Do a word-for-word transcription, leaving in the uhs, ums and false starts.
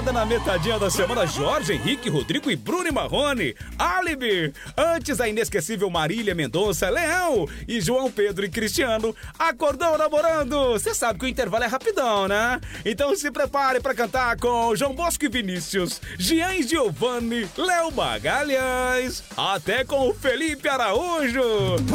entrada na metadinha da semana, Jorge, Henrique, Rodrigo e Bruno e Marrone. Alibi. Antes, a inesquecível Marília Mendonça, Leão e João Pedro e Cristiano. Acordou namorando. Você sabe que o intervalo é rapidão, né? Então se prepare pra cantar com João Bosco e Vinícius, Gian e Giovanni, Léo Magalhães, até com o Felipe Araújo.